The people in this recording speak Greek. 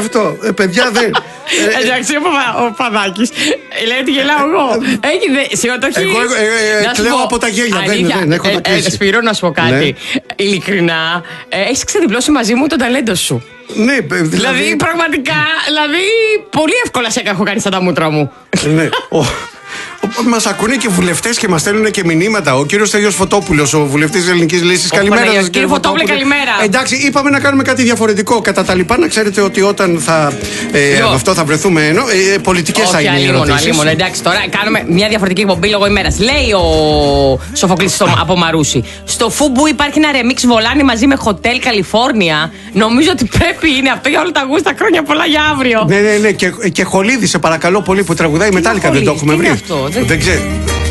αυτό. Παιδιά δεν. Εντάξει, ο Παδάκης λέει ότι γελάω εγώ. Έχει συμμετοχή. Εγώ κλαίω από τα γέλια. Δεν έχω τα κλείσει. Σπύρο, να σου πω κάτι. Ειλικρινά, έχεις ξεδιπλώσει μαζί μου το ταλέντο σου. Ναι, δηλαδή πραγματικά, πολύ εύκολα σε έχω κάνει σαν τα μούτρα μου. Ναι. Μας ακούνε και βουλευτές και μας στέλνουν και μηνύματα. Ο κύριος Στέλιος Φωτόπουλος, ο βουλευτής της Ελληνικής Λύσης. Καλημέρα σας, κύριε Φωτόπουλε, καλημέρα. Εντάξει, είπαμε να κάνουμε κάτι διαφορετικό. Κατά τα λοιπά, να ξέρετε ότι όταν αυτό θα βρεθούμε πολιτικές θα είναι οι ερωτήσεις. Εντάξει, τώρα κάνουμε μια διαφορετική εκπομπή λόγω ημέρας. Λέει ο Σοφοκλής από Μαρούσι. Στο Φούμπου υπάρχει ένα remix βολάνι μαζί με Hotel California. Νομίζω ότι πρέπει είναι αυτό για όλα τα γούστα. Χρόνια πολλά για αύριο. Ναι. Και Χολίδη, σε παρακαλώ πολύ, που τραγουδάει Μετάλλικα. Δεν το έχουμε βρει. Δεν ξέρω.